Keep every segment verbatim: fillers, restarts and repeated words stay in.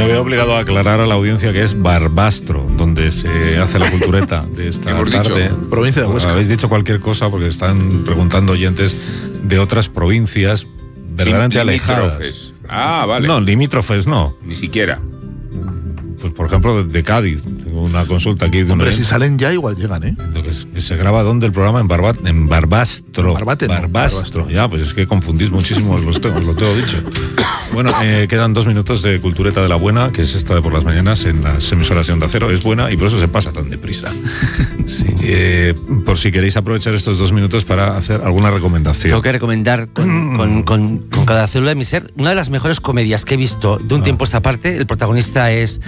veo obligado a aclarar a la audiencia que es Barbastro, donde se hace la cultureta de esta tarde. Dicho? Provincia de Huesca. Habéis dicho cualquier cosa porque están preguntando oyentes de otras provincias verdaderamente alejadas. Ah, vale. No, limítrofes no. Ni siquiera. Pues por ejemplo, de, de Cádiz. Tengo una consulta aquí de Hombre, un si salen ya igual llegan, ¿eh? que se graba ¿dónde el programa? En, Barba, en Barbastro. En Barbate, no, Barbastro. Barbastro. Ya, pues es que confundís muchísimo, os lo tengo, os lo tengo dicho. Bueno, eh, quedan dos minutos de Cultureta de la Buena, que es esta de por las mañanas en las emisoras de Onda Cero. Es buena y por eso se pasa tan deprisa. Sí, eh, por si queréis aprovechar estos dos minutos para hacer alguna recomendación. Tengo que recomendar con, con, con, con cada célula de mi ser una de las mejores comedias que he visto de un Ah. tiempo a esta parte. El protagonista es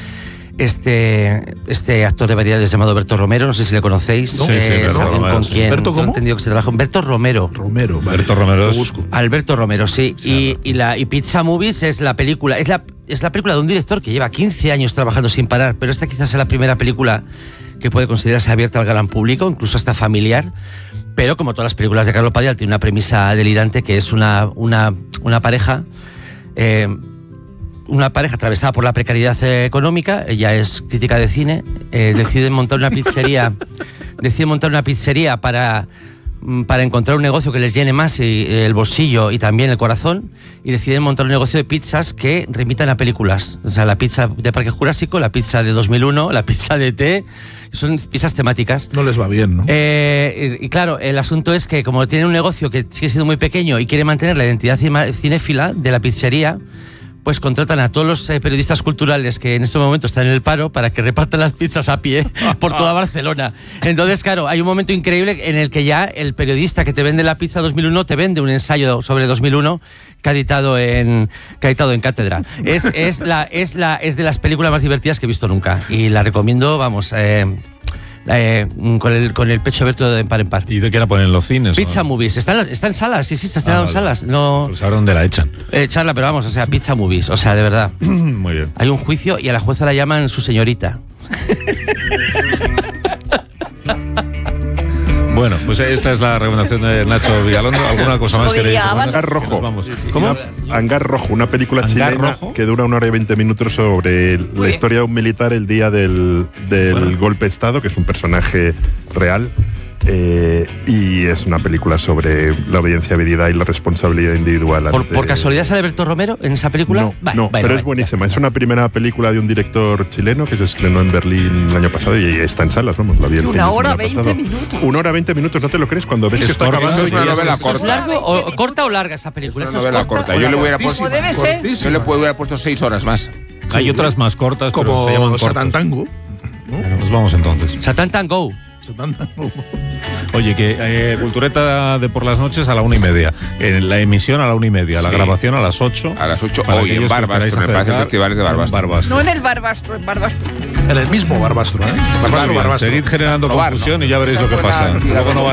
este, este actor de variedades llamado Berto Romero, no sé si le conocéis. Sí, sí, eh, Berto saben Romero, con sí. quién. ¿Berto Yo he cómo? entendido que se trabaja con Berto Romero. Romero, vale. Berto Romero Lo es- busco. Alberto Romero, sí. Y, y, la, y Pizza Movies es la película, es la, es la película de un director que lleva quince años trabajando sin parar, pero esta quizás es la primera película que puede considerarse abierta al gran público, incluso hasta familiar. Pero como todas las películas de Carlo Padial, tiene una premisa delirante que es una, una, una pareja. Eh, Una pareja atravesada por la precariedad eh, económica, ella es crítica de cine, eh, deciden montar una pizzería, deciden montar una pizzería para, mm, para encontrar un negocio que les llene más y, eh, el bolsillo y también el corazón, y deciden montar un negocio de pizzas que remitan a películas. O sea, la pizza de Parque Jurásico, la pizza de dos mil uno, la pizza de E T, son pizzas temáticas. No les va bien, ¿no? Eh, y, y claro, el asunto es que como tienen un negocio que sigue siendo muy pequeño y quiere mantener la identidad cima- cinéfila de la pizzería, pues contratan a todos los eh, periodistas culturales que en este momento están en el paro para que repartan las pizzas a pie por toda Barcelona. Entonces, claro, hay un momento increíble en el que ya el periodista que te vende la pizza dos mil uno te vende un ensayo sobre dos mil uno que ha editado en, que ha editado en Cátedra. Es, es, la, es, la, es de las películas más divertidas que he visto nunca y la recomiendo, vamos... Eh, Eh, con, el, con el pecho abierto de par en par. ¿Y de qué la ponen en los cines? Pizza ¿no? Movies, está en, está en salas, sí, sí, está Ah, en vale. salas. No, Pues ahora dónde la echan. eh, charla, pero vamos, o sea, Pizza Movies, o sea, de verdad. Muy bien. Hay un juicio y a la jueza la llaman su señorita. Bueno, pues esta es la recomendación de Nacho Vigalondo. ¿Alguna cosa más queréis Podría, recomendar? Hangar Rojo. Nos vamos. ¿Cómo? Una- Hangar Rojo, una película ¿Hangar chilena Rojo? que dura una hora y veinte minutos sobre el- la bien. historia de un militar el día del, del Bueno. golpe de Estado, que es un personaje real. eh, y es una película sobre la obediencia debida y la responsabilidad individual. ¿Por, ante- por casualidad sale Alberto Romero en esa película? No, Vale, no bueno, pero vale, es buenísima. ya Es una primera película de un director chileno que se estrenó en Berlín el año pasado y está en salas, vamos, la vi el fin de Una hora semana veinte pasado. minutos. Una hora veinte minutos, ¿no te lo crees? Cuando ves Es que está corta, acabando es y una ya novela es- ¿Es largo o corta o larga esa película? Es ¿Eso una es novela corta. Yo le hubiera puesto, Como debe ser. yo le hubiera puesto seis horas más. Hay otras más cortas, pero se llaman Como cortas. Satan Tango. Nos vamos entonces. Satan Tango. Satan Tango. Oye, que eh, Cultureta de por las noches a la una y media. Eh, la emisión a la una y media. La Sí. grabación a las ocho. A las ocho, Para hoy en aquellos que os Barbastro, queráis en el Palacio de acercar, Festivales de en Barbastro. Barbastro. No en el Barbastro, en Barbastro. En el mismo Barbastro, ¿eh? Muy Barbastro, bien, Barbastro. seguid generando Probarlo. confusión y ya veréis lo que Buena- pasa. Luego no van